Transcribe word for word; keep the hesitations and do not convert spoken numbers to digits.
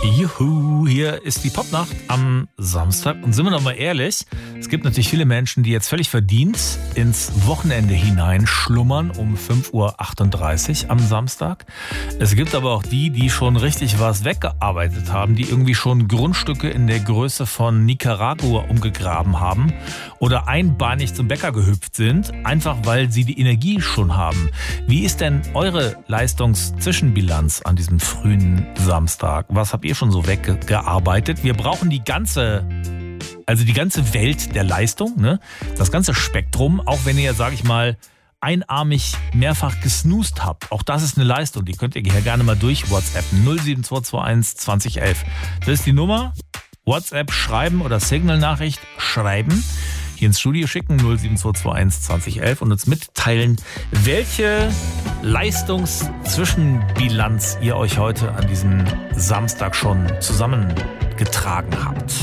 Juhu, hier ist die Popnacht am Samstag. Und sind wir doch mal ehrlich, es gibt natürlich viele Menschen, die jetzt völlig verdient ins Wochenende hinein schlummern um fünf Uhr achtunddreißig am Samstag. Es gibt aber auch die, die schon richtig was weggearbeitet haben, die irgendwie schon Grundstücke in der Größe von Nicaragua umgegraben haben oder einbeinig zum Bäcker gehüpft sind, einfach weil sie die Energie schon haben. Wie ist denn eure Leistungszwischenbilanz an diesem frühen Samstag? Was habt ihr schon so weggearbeitet? Wir brauchen die ganze, also die ganze Welt der Leistung, ne? Das ganze Spektrum, auch wenn ihr, sag ich mal, einarmig mehrfach gesnoost habt. Auch das ist eine Leistung, die könnt ihr hier gerne mal durch WhatsAppen. null sieben zwei zwei eins zwanzig elf. Das ist die Nummer. WhatsApp schreiben oder Signal-Nachricht schreiben. Hier ins Studio schicken, null sieben zwei zwei eins zwanzig elf, und uns mitteilen, welche Leistungszwischenbilanz ihr euch heute an diesem Samstag schon zusammengetragen habt.